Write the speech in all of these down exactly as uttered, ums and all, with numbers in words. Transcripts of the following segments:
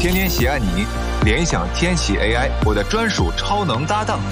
天天喜爱你，联想天喜 A I， 我的专属超能搭档。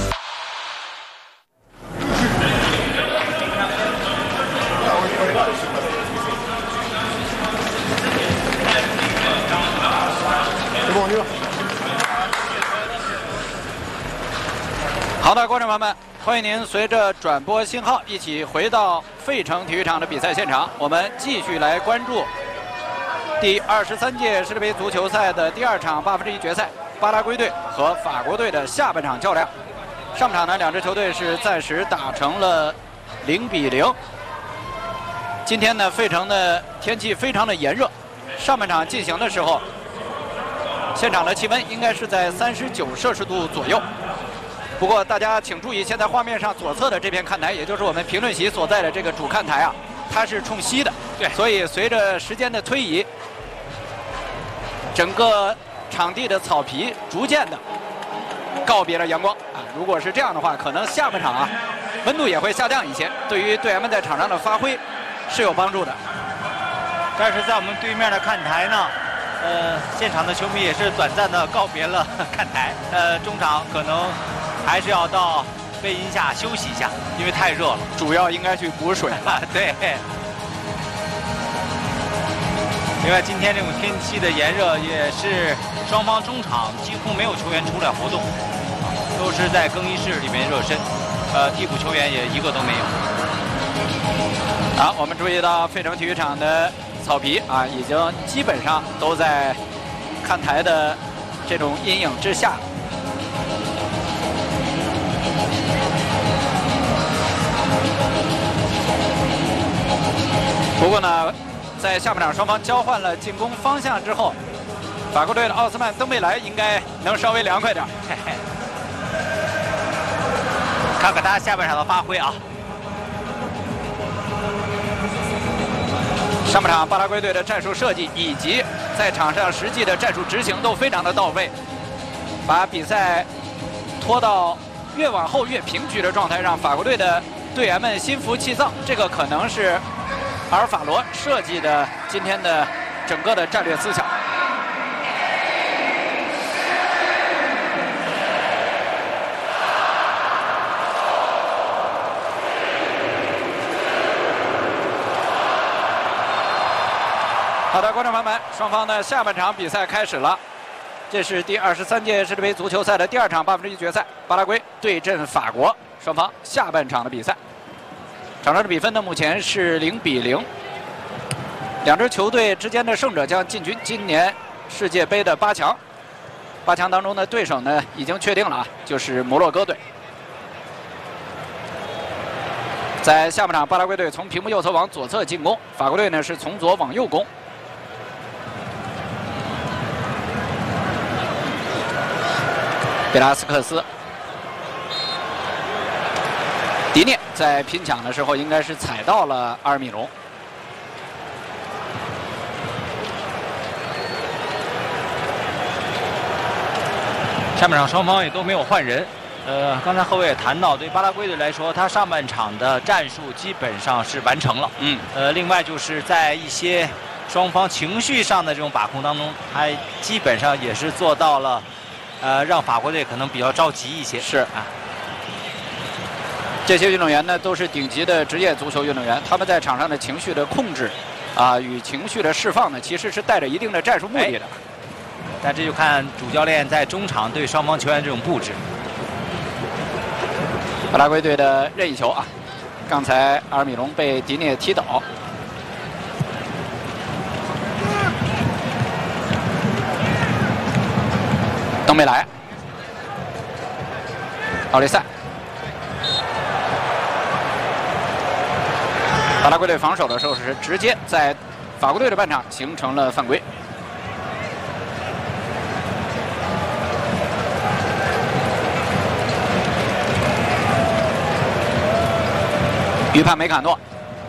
好的，观众朋友们，欢迎您随着转播信号一起回到费城体育场的比赛现场。我们继续来关注第二十三届世界杯足球赛的第二场八分之一决赛，巴拉圭队和法国队的下半场较量。上半场呢，两支球队是暂时打成了零比零。今天呢，费城的天气非常的炎热，上半场进行的时候，现场的气温应该是在三十九摄氏度左右。不过大家请注意，现在画面上左侧的这片看台，也就是我们评论席所在的这个主看台啊，它是冲西的。对，所以随着时间的推移，整个场地的草皮逐渐的告别了阳光啊。如果是这样的话，可能下半场啊温度也会下降一些，对于队员们在场上的发挥是有帮助的。 但是在我们对面的看台呢，呃，现场的球迷也是短暂的告别了看台，呃，中场可能还是要到背阴下休息一下，因为太热了， 主要应该去补水了。 对。另外，今天这种天气的炎热，也是双方中场几乎没有球员出来活动，都是在更衣室里面热身，呃，替补球员也一个都没有。 好，我们注意到费城体育场的草皮啊，已经基本上都在看台的这种阴影之下。不过呢，在下半场双方交换了进攻方向之后，法国队的奥斯曼·登贝莱应该能稍微凉快点。嘿嘿， 看看他下半场的发挥啊。 上半场巴拉圭队的战术设计以及在场上实际的战术执行都非常的到位，把比赛拖到越往后越平局的状态，让法国队的队员们心浮气躁。这个可能是阿尔法罗设计的今天的整个的战略思想。好的，观众朋友们，双方的下半场比赛开始了。这是第二十三届世界杯足球赛的第二场八分之一决赛，巴拉圭对阵法国，双方下半场的比赛。场上的比分呢，目前是零比零。两支球队之间的胜者将进军今年世界杯的八强。八强当中的对手呢，已经确定了啊，就是摩洛哥队。在下半场，巴拉圭队从屏幕右侧往左侧进攻，法国队呢是从左往右攻。贝拉斯克斯，迪涅在拼抢的时候应该是踩到了阿尔米隆。 下半场双方也都没有换人。呃，刚才后卫也谈到，对巴拉圭队来说，他上半场的战术基本上是完成了。嗯。呃，另外就是在一些双方情绪上的这种把控当中，他基本上也是做到了。呃，让法国队可能比较着急一些。 是啊，这些运动员呢都是顶级的职业足球运动员，他们在场上的情绪的控制，啊与情绪的释放呢，其实是带着一定的战术目的的。哎、 但这就看主教练在中场对双方球员这种布置。 巴拉圭队的任意球啊，刚才阿尔米隆被迪涅踢倒。登贝莱，奥利塞，巴拉圭队防守的时候是直接在法国队的半场形成了犯规。预判梅卡诺。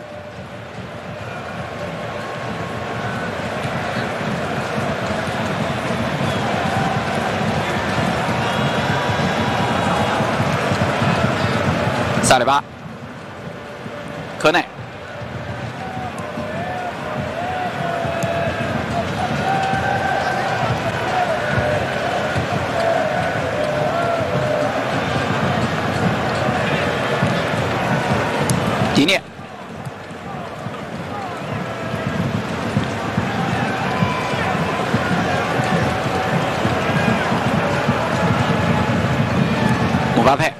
萨里巴，科内， 巴佩，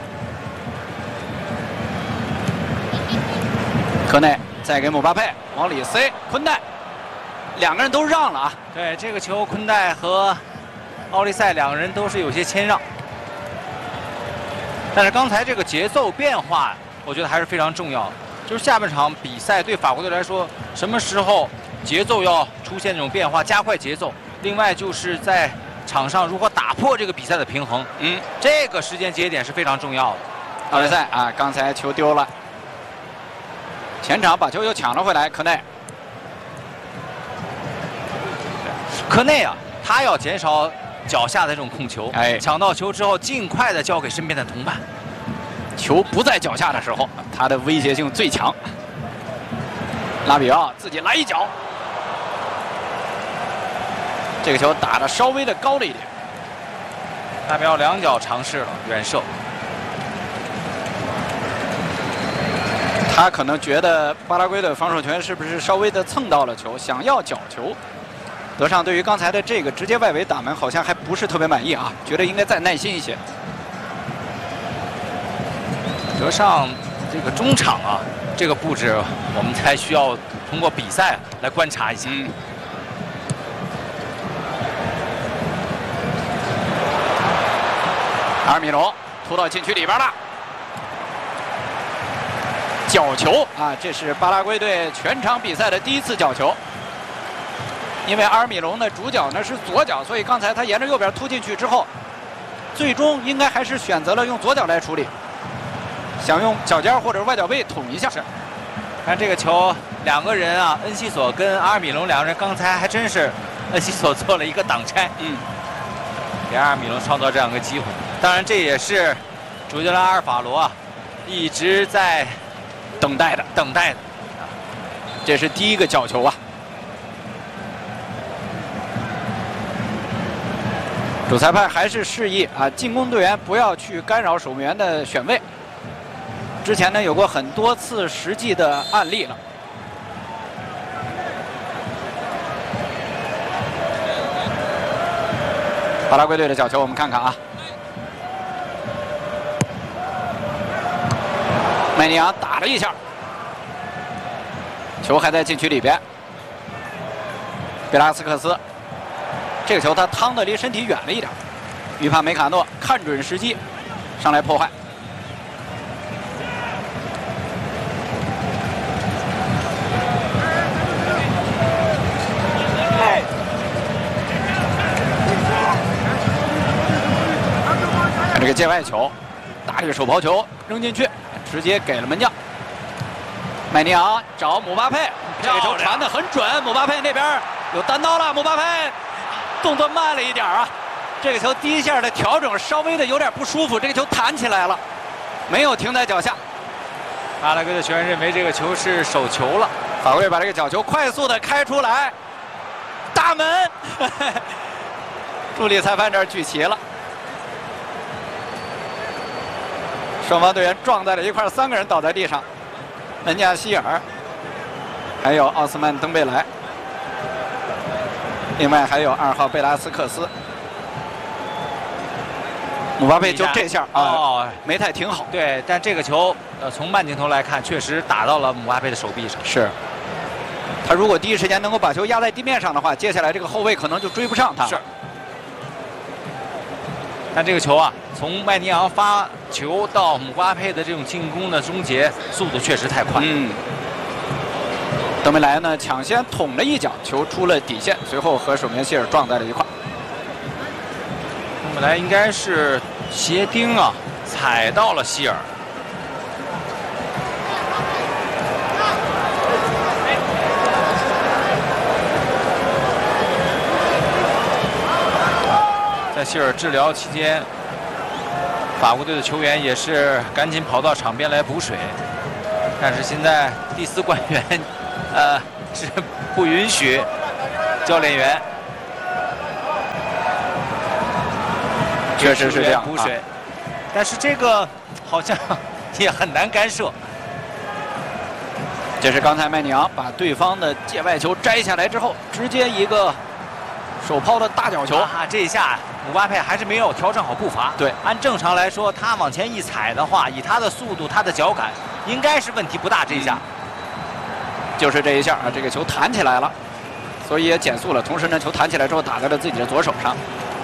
科内再给姆巴佩往里塞，昆代，两个人都让了啊。 对这个球，昆代和奥利塞两个人都是有些谦让，但是刚才这个节奏变化，我觉得还是非常重要的。就是下半场比赛对法国队来说，什么时候节奏要出现这种变化，加快节奏。另外就是在场上如何打破这个比赛的平衡，嗯，这个时间节点是非常重要的。 奥利塞啊，刚才球丢了，前场把球又抢了回来，科内。 科内啊，他要减少脚下的这种控球， 哎， 抢到球之后尽快的交给身边的同伴。 球不在脚下的时候，他的威胁性最强。拉比奥自己来一脚，这个球打得稍微的高了一点。 拉比奥两脚尝试了远射， 他可能觉得巴拉圭的防守权是不是稍微的蹭到了球，想要角球。德尚对于刚才的这个直接外围打门好像还不是特别满意啊，觉得应该再耐心一些。 德尚这个中场啊，这个布置我们才需要通过比赛来观察一下。嗯、 阿尔米隆突到禁区里边了，角球啊！这是巴拉圭队全场比赛的第一次角球。因为阿尔米隆的主脚呢是左脚，所以刚才他沿着右边突进去之后，最终应该还是选择了用左脚来处理。想用脚尖或者外脚背捅一下。是， 看这个球，两个人啊，恩西索跟阿尔米隆两个人刚才还真是，恩西索做了一个挡拆，嗯，给阿尔米隆创造这样一个机会。当然，这也是主教练阿尔法罗啊一直在等待的， 等待的。 这是第一个角球啊！主裁判还是示意啊，进攻队员不要去干扰守门员的选位。之前呢有过很多次实际的案例了。巴拉圭队的角球我们看看啊，麦尼昂打了一下，球还在禁区里边。贝拉斯克斯，这个球他趟的离身体远了一点，预判梅卡诺看准时机上来破坏。这个界外球，打这个手抛球扔进去，直接给了门将。麦尼昂找姆巴佩，这个球传得很准，姆巴佩那边有单刀了，姆巴佩动作慢了一点啊，这个球第一下的调整稍微的有点不舒服，这个球弹起来了，没有停在脚下。 巴拉圭的球员认为这个球是手球了， 法国队把这个角球快速的开出来，大门，助理裁判这儿聚齐了。双方队员撞在了一块，三个人倒在地上，门将希尔，还有奥斯曼登贝莱，另外还有二号贝拉斯克斯。姆巴佩就这下啊、哦，没太停好。 对，但这个球呃从慢镜头来看，确实打到了姆巴佩的手臂上。 是，他如果第一时间能够把球压在地面上的话，接下来这个后卫可能就追不上他。 是。但这个球啊，从麦尼昂发球到姆巴佩的这种进攻的终结速度确实太快。 嗯。登贝莱呢抢先捅了一脚，球出了底线，随后和守门员希尔撞在了一块。 登贝莱应该是鞋钉啊踩到了希尔。在希尔治疗期间，法国队的球员也是赶紧跑到场边来补水，但是现在第四官员，呃，是不允许教练员， 确实是这样补水，啊、但是这个好像也很难干涉。 这是刚才麦尼昂把对方的界外球摘下来之后，直接一个手抛的大角球啊！这一下姆巴佩还是没有调整好步伐。 对， 按正常来说，他往前一踩的话，以他的速度、他的脚感，应该是问题不大。这一下， 嗯、就是这一下啊，这个球弹起来了，所以也减速了。同时呢，球弹起来之后打在了自己的左手上。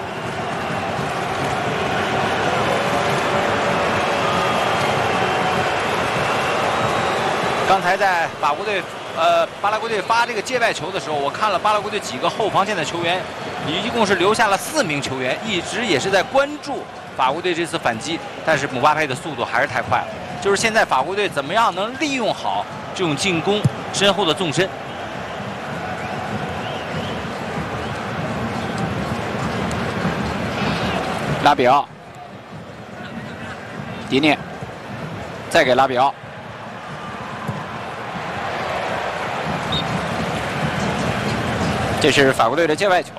刚才在法国队。 呃，巴拉圭队发这个界外球的时候，我看了巴拉圭队几个后防线的球员，一共是留下了四名球员，一直也是在关注法国队这次反击。但是姆巴佩的速度还是太快了，就是现在法国队怎么样能利用好这种进攻身后的纵深。 拉比奥，迪涅，再给拉比奥。 这是法国队的界外球，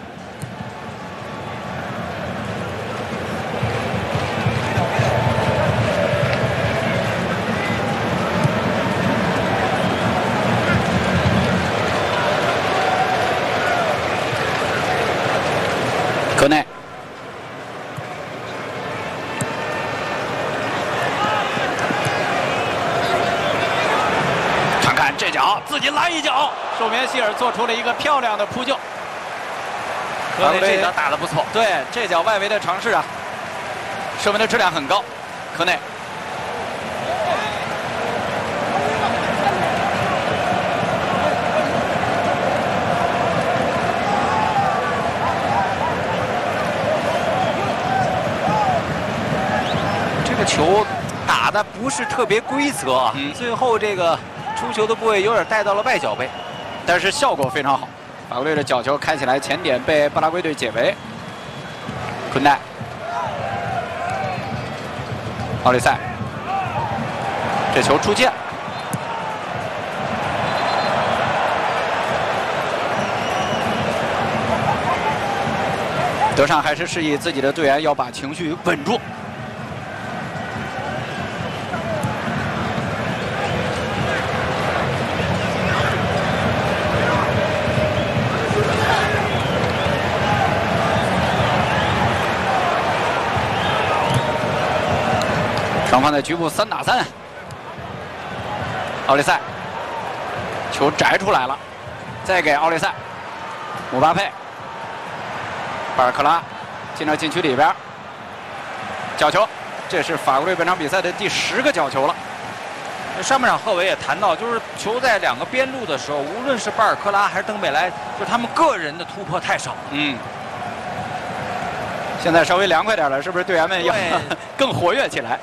科内，看看这脚，自己来一脚。 守门员希尔做出了一个漂亮的扑救， 科内这脚打得不错。 对，这脚外围的尝试啊，射门的质量很高。科内， 这个球打的不是特别规则啊，嗯、最后这个出球的部位有点带到了外脚背。 但是效果非常好，法国队的角球开起来前点被巴拉圭队解围。昆代，奥利塞，这球出界，德尚还是示意自己的队员要把情绪稳住。 双方在局部三打三，奥利塞，球摘出来了，再给奥利塞，姆巴佩，巴尔克拉进到禁区里边，角球，这是法国队本场比赛的第十个角球了。 上半场贺炜也谈到，就是球在两个边路的时候，无论是巴尔克拉还是登贝莱，就是他们个人的突破太少。 嗯。 现在稍微凉快点了，是不是队员们要更活跃起来？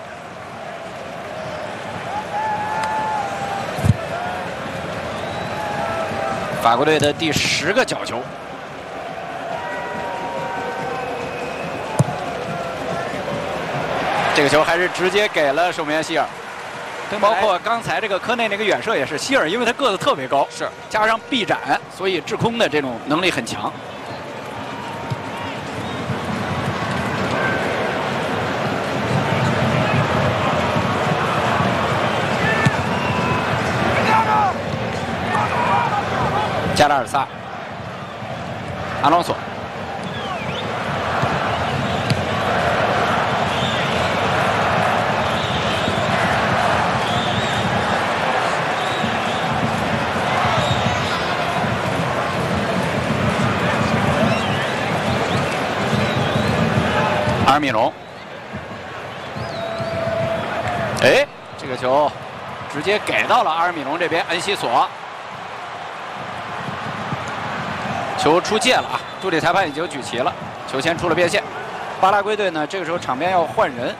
法国队的第十个角球，这个球还是直接给了守门员希尔。包括刚才这个科内那个远射也是希尔，因为他个子特别高，是加上臂展，所以制空的这种能力很强。 加拉尔萨、阿隆索、阿尔米隆，哎，这个球直接给到了阿尔米隆这边，恩西索。 球出界了啊！助理裁判已经举旗了，球先出了边线。巴拉圭队呢，这个时候场边要换人，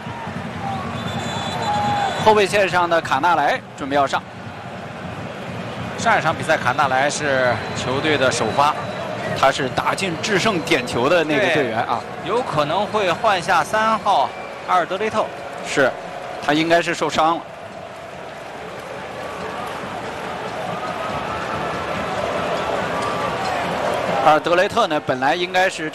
后卫线上的卡纳莱准备要上。 上一场比赛卡纳莱是球队的首发， 他是打进制胜点球的那个队员啊， 有可能会换下三号阿尔德雷特， 是，他应该是受伤了。而德雷特呢，本来应该是。